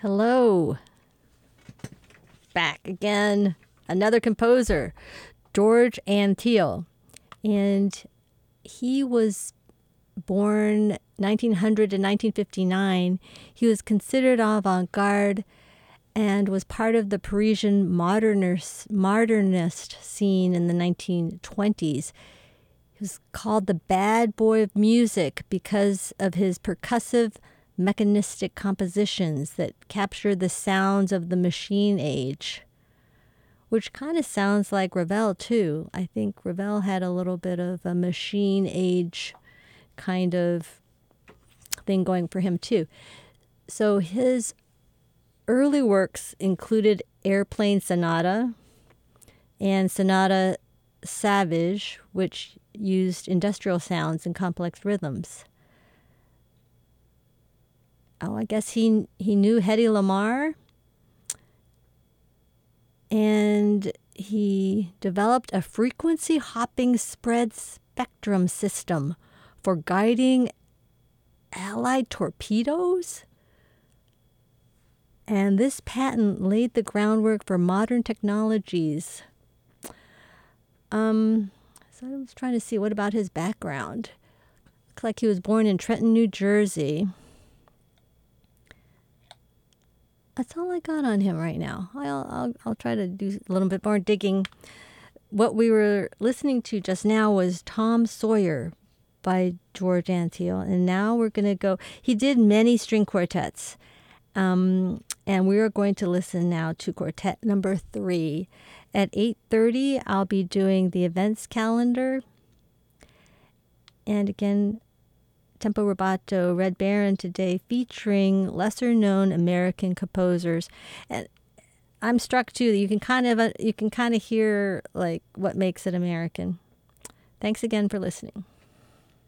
Hello. Back again. Another composer, George Antheil. And he was born 1900 to 1959. He was considered avant-garde and was part of the Parisian modernist scene in the 1920s. He was called the bad boy of music because of his percussive mechanistic compositions that captured the sounds of the machine age, which kind of sounds like Ravel too. I think Ravel had a little bit of a machine age kind of thing going for him too. So his early works included Airplane Sonata and Sonata Sauvage, which used industrial sounds and complex rhythms. Oh, I guess he knew Hedy Lamarr, and he developed a frequency hopping spread spectrum system for guiding Allied torpedoes. And this patent laid the groundwork for modern technologies. So I was trying to see, what about his background? Looks like he was born in Trenton, New Jersey. That's all I got on him right now. I'll try to do a little bit more digging. What we were listening to just now was Tom Sawyer by George Antheil, and now we're going to go. He did many string quartets, and we are going to listen now to quartet number 3. At 8:30, I'll be doing the events calendar, and again, Tempo Rubato, Red Baron today, featuring lesser-known American composers. And I'm struck too that you can kind of hear like what makes it American. Thanks again for listening.